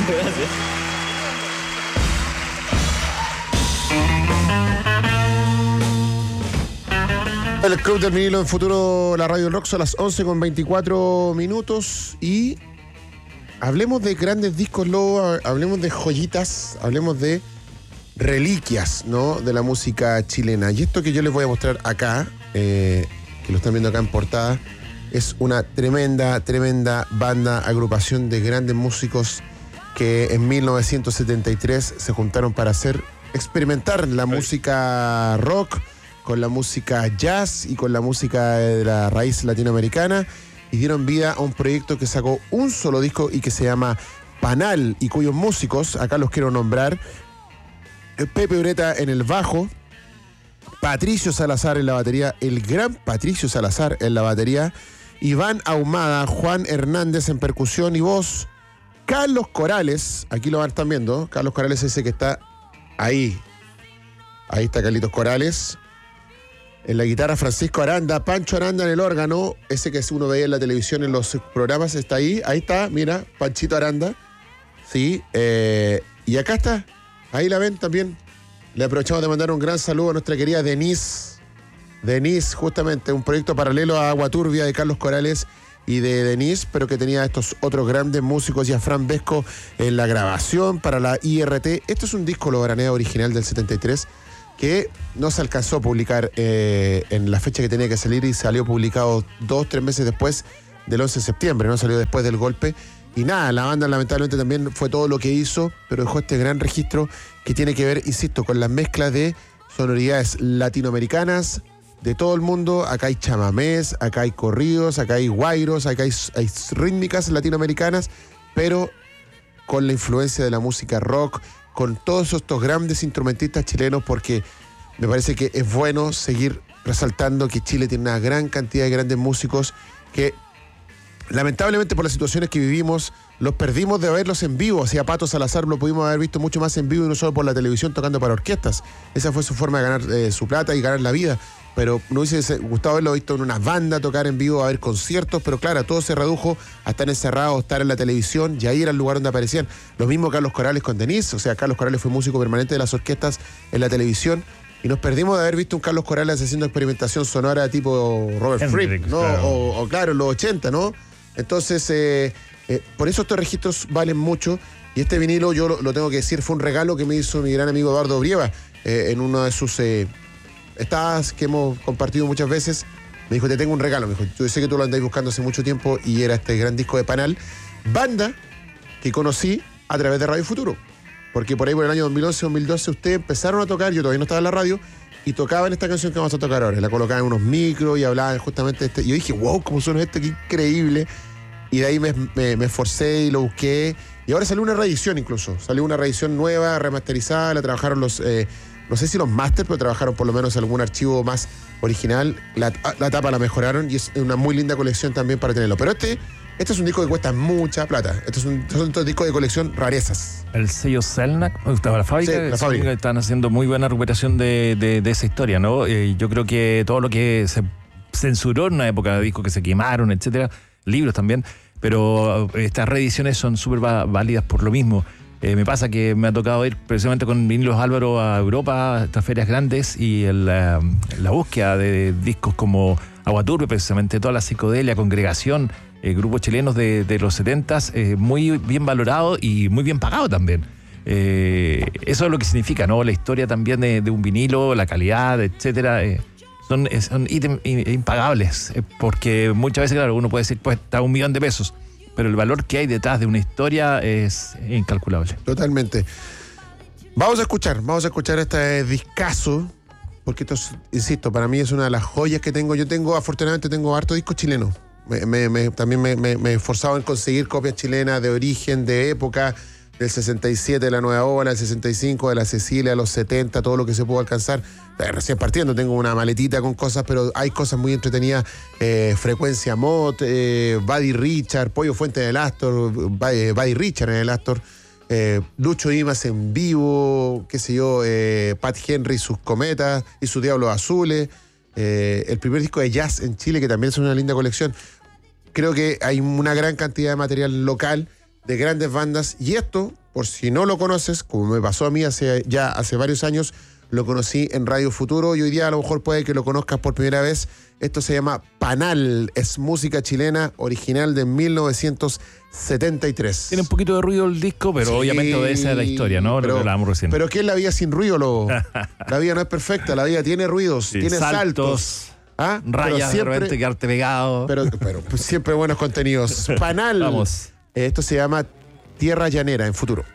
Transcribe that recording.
Gracias. El Club del Vinilo en Futuro, la Radio del Rock, son las 11:24 y hablemos de grandes discos, Lobo, hablemos de joyitas, hablemos de reliquias, ¿no?, de la música chilena. Y esto que yo les voy a mostrar acá, que lo están viendo acá en portada, es una tremenda banda, agrupación de grandes músicos que en 1973 se juntaron para experimentar la música rock con la música jazz y con la música de la raíz latinoamericana, y dieron vida a un proyecto que sacó un solo disco y que se llama Panal, y cuyos músicos, acá los quiero nombrar: Pepe Ureta en el bajo, Patricio Salazar en la batería, el gran Patricio Salazar en la batería, Iván Ahumada, Juan Hernández en percusión y voz, Carlos Corales, aquí lo están viendo, Carlos Corales ese que está ahí está Carlitos Corales. En la guitarra, Francisco Aranda, Pancho Aranda en el órgano, ese que uno veía en la televisión en los programas, está ahí está, mira, Panchito Aranda, sí, y acá está, ahí la ven también. Le aprovechamos de mandar un gran saludo a nuestra querida Denise, justamente, un proyecto paralelo a Agua Turbia de Carlos Corales y de Denise, pero que tenía estos otros grandes músicos, y a Fran Vesco en la grabación para la IRT. Esto es un disco Logranea original del 73, que no se alcanzó a publicar en la fecha que tenía que salir, y salió publicado 2-3 meses después del 11 de septiembre, ¿no? Salió después del golpe. Y nada, la banda lamentablemente también fue todo lo que hizo, pero dejó este gran registro que tiene que ver, insisto, con las mezclas de sonoridades latinoamericanas de todo el mundo. Acá hay chamamés, acá hay corridos, acá hay guairos, acá hay rítmicas latinoamericanas, pero con la influencia de la música rock, con todos estos grandes instrumentistas chilenos, porque me parece que es bueno seguir resaltando que Chile tiene una gran cantidad de grandes músicos que lamentablemente por las situaciones que vivimos los perdimos de verlos en vivo. O sea, Pato Salazar lo pudimos haber visto mucho más en vivo y no solo por la televisión tocando para orquestas. Esa fue su forma de ganar su plata y ganar la vida. Pero no hubiese gustado haberlo visto en una banda tocar en vivo, a ver conciertos, pero claro, todo se redujo a estar encerrados, estar en la televisión, y ahí era el lugar donde aparecían. Lo mismo Carlos Corales con Denise, o sea, Carlos Corales fue músico permanente de las orquestas en la televisión, y nos perdimos de haber visto un Carlos Corales haciendo experimentación sonora tipo Robert Fripp, ¿no? Claro. O claro, en los 80, ¿no? Entonces, por eso estos registros valen mucho, y este vinilo, yo lo tengo que decir, fue un regalo que me hizo mi gran amigo Eduardo Brieva en uno de sus estadas que hemos compartido muchas veces. Me dijo, te tengo un regalo, me dijo, yo sé que tú lo andáis buscando hace mucho tiempo, y era este gran disco de Panal, banda que conocí a través de Radio Futuro, porque por ahí por el año 2011-2012 ustedes empezaron a tocar, yo todavía no estaba en la radio, y tocaban esta canción que vamos a tocar ahora, la colocaban en unos micros y hablaban justamente de este, y yo dije, wow, cómo suena esto, qué increíble, y de ahí me esforcé y lo busqué, y ahora salió una reedición incluso, salió una reedición nueva, remasterizada, la trabajaron los no sé si los máster, pero trabajaron por lo menos algún archivo más original. La tapa la mejoraron y es una muy linda colección también para tenerlo. Pero este es un disco que cuesta mucha plata. Son estos discos de colección rarezas. El sello Selnac, la fábrica, sí, la fábrica. Están haciendo muy buena recuperación de esa historia, ¿no? Yo creo que todo lo que se censuró en una época de discos que se quemaron, etcétera, libros también, pero estas reediciones son súper válidas por lo mismo. Me pasa que me ha tocado ir precisamente con Vinilos Álvaro a Europa, a estas ferias grandes, y la búsqueda de discos como Agua Turbia, precisamente toda la psicodelia, Congregación, grupos chilenos de los 70s, muy bien valorado y muy bien pagado también. Eso es lo que significa, ¿no? La historia también de un vinilo, la calidad, etcétera. Son ítems impagables, porque muchas veces, claro, uno puede decir, pues está $1.000.000 de pesos. Pero el valor que hay detrás de una historia es incalculable. Totalmente. Vamos a escuchar este discazo, porque esto, insisto, para mí es una de las joyas que tengo. Afortunadamente tengo harto disco chileno. También me he esforzado en conseguir copias chilenas de origen, de época, del 67 de la Nueva Ola, del 65 de la Cecilia, los 70, todo lo que se pudo alcanzar. Recién partiendo, tengo una maletita con cosas, pero hay cosas muy entretenidas. Frecuencia Mod, Buddy Richard, Pollo Fuente del Astor, Buddy Richard en el Astor, Lucho Dimas en vivo, qué sé yo, Pat Henry y sus cometas y sus Diablos Azules, el primer disco de jazz en Chile, que también es una linda colección. Creo que hay una gran cantidad de material local de grandes bandas. Y esto, por si no lo conoces, como me pasó a mí hace varios años, lo conocí en Radio Futuro y hoy día a lo mejor puede que lo conozcas por primera vez. Esto se llama Panal, es música chilena original de 1973. Tiene un poquito de ruido el disco, pero Sí, obviamente obedece a la historia, ¿no? Lo que hablábamos recién. Pero ¿qué es la vida sin ruido, Lobo? La vida no es perfecta, la vida tiene ruidos, Sí, tiene saltos. ¿Ah? Rayas, de repente quedarte pegado. Pero siempre buenos contenidos. Panal. Vamos. Esto se llama Tierra Llanera en Futuro.